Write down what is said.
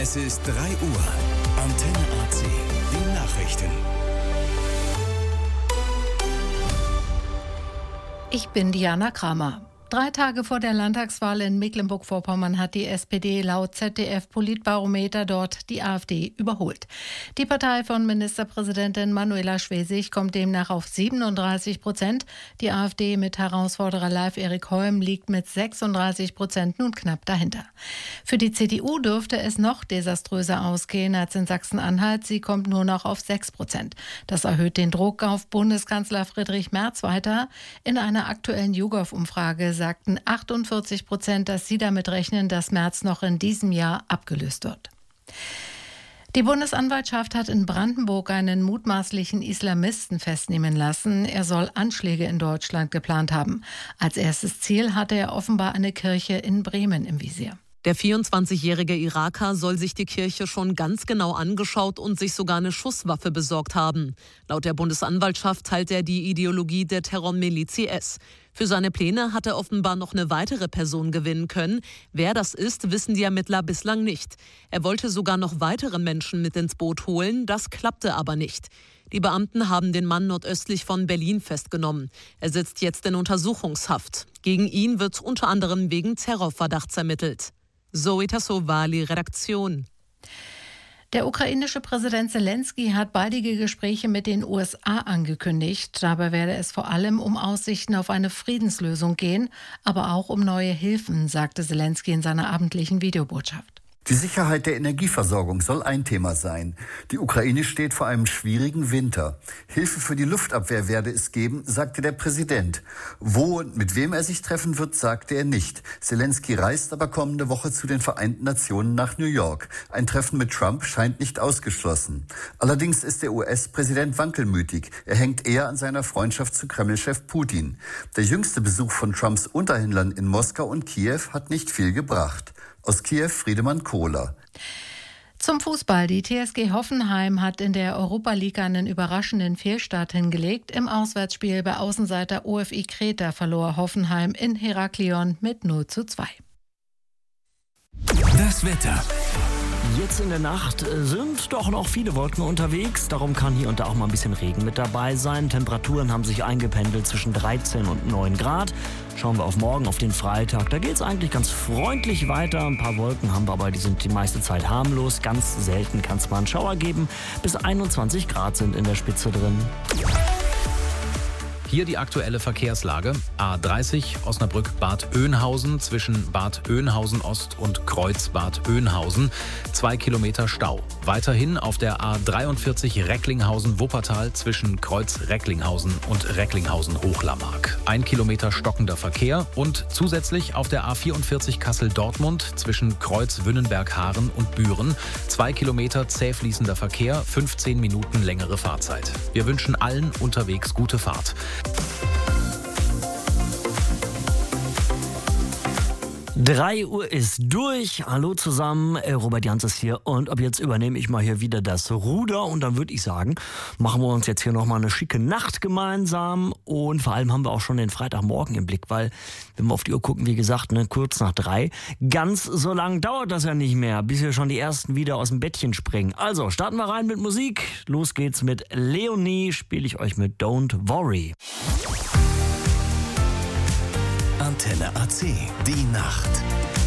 Es ist 3 Uhr. Antenne AC. Die Nachrichten. Ich bin Diana Kramer. 3 Tage vor der Landtagswahl in Mecklenburg-Vorpommern hat die SPD laut ZDF-Politbarometer dort die AfD überholt. Die Partei von Ministerpräsidentin Manuela Schwesig kommt demnach auf 37%. Die AfD mit Herausforderer Live-Erik Holm liegt mit 36% nun knapp dahinter. Für die CDU dürfte es noch desaströser ausgehen als in Sachsen-Anhalt. Sie kommt nur noch auf 6%. Das erhöht den Druck auf Bundeskanzler Friedrich Merz weiter. In einer aktuellen YouGov-Umfrage sagten 48%, dass sie damit rechnen, dass Merz noch in diesem Jahr abgelöst wird. Die Bundesanwaltschaft hat in Brandenburg einen mutmaßlichen Islamisten festnehmen lassen. Er soll Anschläge in Deutschland geplant haben. Als erstes Ziel hatte er offenbar eine Kirche in Bremen im Visier. Der 24-jährige Iraker soll sich die Kirche schon ganz genau angeschaut und sich sogar eine Schusswaffe besorgt haben. Laut der Bundesanwaltschaft teilt er die Ideologie der Terrormiliz IS. Für seine Pläne hat er offenbar noch eine weitere Person gewinnen können. Wer das ist, wissen die Ermittler bislang nicht. Er wollte sogar noch weitere Menschen mit ins Boot holen, das klappte aber nicht. Die Beamten haben den Mann nordöstlich von Berlin festgenommen. Er sitzt jetzt in Untersuchungshaft. Gegen ihn wird unter anderem wegen Terrorverdachts ermittelt. Zoe Tassovali, Redaktion. Der ukrainische Präsident Zelensky hat baldige Gespräche mit den USA angekündigt. Dabei werde es vor allem um Aussichten auf eine Friedenslösung gehen, aber auch um neue Hilfen, sagte Zelensky in seiner abendlichen Videobotschaft. Die Sicherheit der Energieversorgung soll ein Thema sein. Die Ukraine steht vor einem schwierigen Winter. Hilfe für die Luftabwehr werde es geben, sagte der Präsident. Wo und mit wem er sich treffen wird, sagte er nicht. Zelensky reist aber kommende Woche zu den Vereinten Nationen nach New York. Ein Treffen mit Trump scheint nicht ausgeschlossen. Allerdings ist der US-Präsident wankelmütig. Er hängt eher an seiner Freundschaft zu Kreml-Chef Putin. Der jüngste Besuch von Trumps Unterhändlern in Moskau und Kiew hat nicht viel gebracht. Aus Kiew Friedemann Kohler. Zum Fußball. Die TSG Hoffenheim hat in der Europa League einen überraschenden Fehlstart hingelegt. Im Auswärtsspiel bei Außenseiter OFI Kreta verlor Hoffenheim in Heraklion mit 0:2. Das Wetter. Jetzt in der Nacht sind doch noch viele Wolken unterwegs. Darum kann hier und da auch mal ein bisschen Regen mit dabei sein. Temperaturen haben sich eingependelt zwischen 13 und 9 Grad. Schauen wir auf morgen, auf den Freitag. Da geht es eigentlich ganz freundlich weiter. Ein paar Wolken haben wir, aber die sind die meiste Zeit harmlos. Ganz selten kann es mal einen Schauer geben. Bis 21 Grad sind in der Spitze drin. Hier die aktuelle Verkehrslage. A30 Osnabrück-Bad Oeynhausen zwischen Bad Oeynhausen Ost und Kreuz Bad Oeynhausen. 2 Kilometer Stau. Weiterhin auf der A43 Recklinghausen-Wuppertal zwischen Kreuz Recklinghausen und Recklinghausen-Hochlammark. 1 Kilometer stockender Verkehr und zusätzlich auf der A44 Kassel-Dortmund zwischen Kreuz Wünnenberg-Haaren und Büren. 2 Kilometer zäh fließender Verkehr, 15 Minuten längere Fahrzeit. Wir wünschen allen unterwegs gute Fahrt. 3 Uhr ist durch. Hallo zusammen, Robert Jans ist hier und ab jetzt übernehme ich mal hier wieder das Ruder und dann würde ich sagen, machen wir uns jetzt hier nochmal eine schicke Nacht gemeinsam und vor allem haben wir auch schon den Freitagmorgen im Blick, weil wenn wir auf die Uhr gucken, wie gesagt, kurz nach 3, ganz so lang dauert das ja nicht mehr, bis wir schon die Ersten wieder aus dem Bettchen springen. Also starten wir rein mit Musik. Los geht's mit Leonie, spiele ich euch mit Don't Worry. Antenne AC, die Nacht.